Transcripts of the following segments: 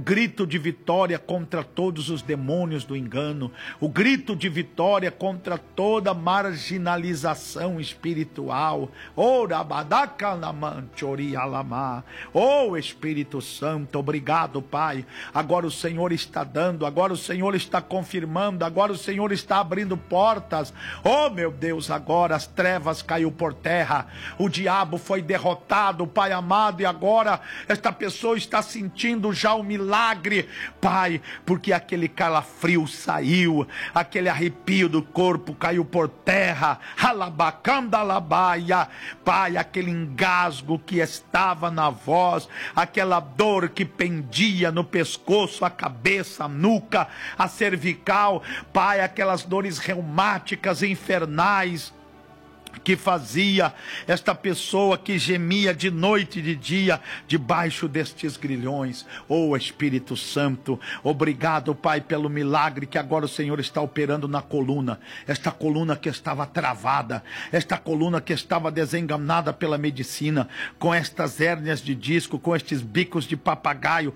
grito de vitória contra todos os demônios do engano, o grito de vitória contra toda marginalização espiritual. Oh, Espírito Santo, obrigado, Pai. Agora o Senhor está dando, agora o Senhor está confirmando, agora o Senhor está abrindo portas. Oh, meu Deus, agora as trevas caiu por terra, o diabo foi derrotado, Pai amado, e agora esta pessoa está sentindo já o milagre, Pai, porque aquele calafrio saiu, aquele arrepio do corpo caiu por terra, alabacandalabaia, Pai, aquele engasgo que estava na voz, aquela dor que pendia no pescoço, a cabeça, a nuca, a cervical, Pai, aquelas dores reumáticas infernais que fazia esta pessoa que gemia de noite e de dia debaixo destes grilhões. Oh, Espírito Santo, obrigado, Pai, pelo milagre que agora o Senhor está operando na coluna, esta coluna que estava travada, esta coluna que estava desenganada pela medicina, com estas hérnias de disco, com estes bicos de papagaio,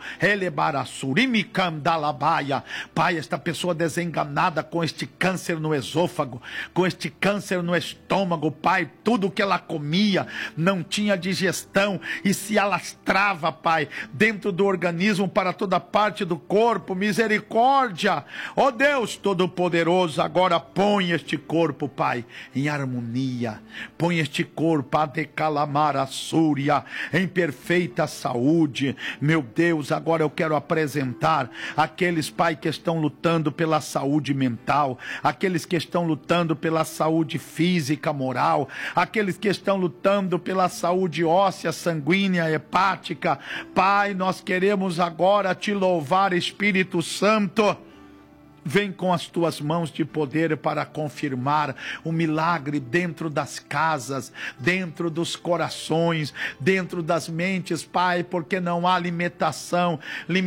Pai, esta pessoa desenganada com este câncer no esôfago, com este câncer no estômago, Pai, tudo que ela comia não tinha digestão e se alastrava, Pai, dentro do organismo para toda parte do corpo. Misericórdia, ó Deus Todo-Poderoso, agora põe este corpo, Pai, em harmonia, põe este corpo a decalamar a súria, em perfeita saúde. Meu Deus, agora eu quero apresentar aqueles, Pai, que estão lutando pela saúde mental, aqueles que estão lutando pela saúde física, moral, aqueles que estão lutando pela saúde óssea, sanguínea, hepática. Pai, nós queremos agora te louvar, Espírito Santo. Vem com as tuas mãos de poder para confirmar o milagre dentro das casas, dentro dos corações, dentro das mentes, Pai, porque não há limitação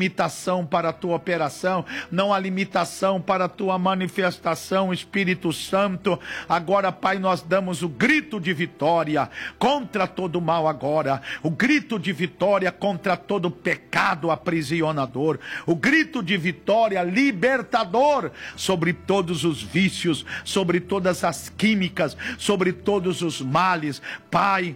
para a tua operação, não há limitação para a tua manifestação, Espírito Santo. Agora, Pai, nós damos o grito de vitória contra todo o mal agora, o grito de vitória contra todo pecado aprisionador, o grito de vitória libertador sobre todos os vícios, sobre todas as químicas, sobre todos os males. Pai,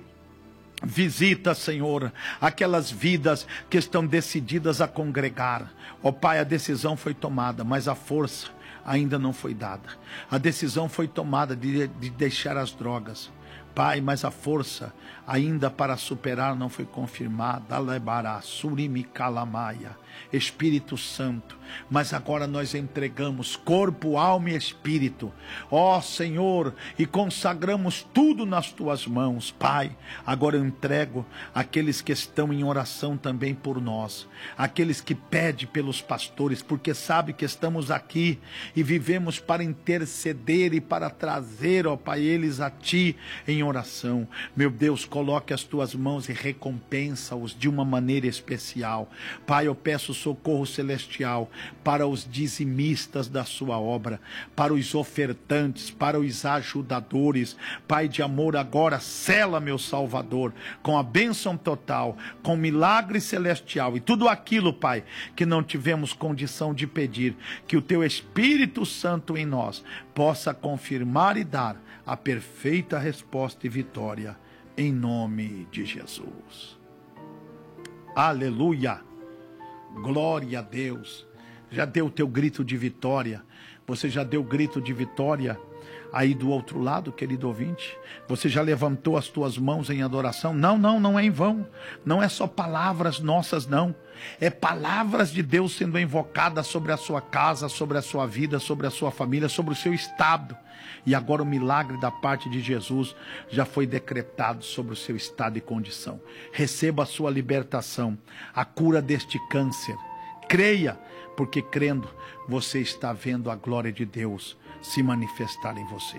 visita, Senhor, aquelas vidas que estão decididas a congregar. Ó Pai, a decisão foi tomada, mas a força ainda não foi dada. A decisão foi tomada de deixar as drogas, Pai, mas a força ainda para superar não foi confirmada. Alebará, surimi calamaia. Espírito Santo, mas agora nós entregamos corpo, alma e espírito, ó Senhor, e consagramos tudo nas tuas mãos, Pai. Agora eu entrego aqueles que estão em oração também por nós, aqueles que pedem pelos pastores, porque sabe que estamos aqui e vivemos para interceder e para trazer, ó Pai, eles a Ti em oração. Meu Deus, coloque as tuas mãos e recompensa-os de uma maneira especial. Pai, eu peço socorro celestial para os dizimistas da sua obra, para os ofertantes, para os ajudadores. Pai de amor, agora sela, meu Salvador, com a bênção total, com milagre celestial e tudo aquilo, Pai, que não tivemos condição de pedir, que o Teu Espírito Santo em nós possa confirmar e dar a perfeita resposta e vitória, em nome de Jesus. Aleluia! Glória a Deus. Já deu o teu grito de vitória? Você já deu o grito de vitória aí do outro lado, querido ouvinte? Você já levantou as tuas mãos em adoração? Não é em vão. Não é só palavras nossas, não. É palavras de Deus sendo invocadas sobre a sua casa, sobre a sua vida, sobre a sua família, sobre o seu estado. E agora o milagre da parte de Jesus já foi decretado sobre o seu estado e condição. Receba a sua libertação, a cura deste câncer. Creia, porque crendo, você está vendo a glória de Deus se manifestar em você.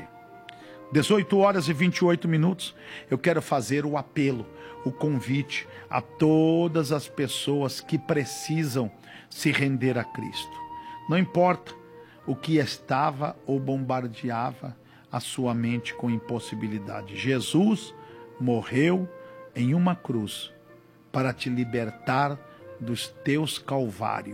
18h28. Eu quero fazer o apelo, o convite a todas as pessoas que precisam se render a Cristo. Não importa o que estava ou bombardeava a sua mente com impossibilidade. Jesus morreu em uma cruz para te libertar dos teus calvários.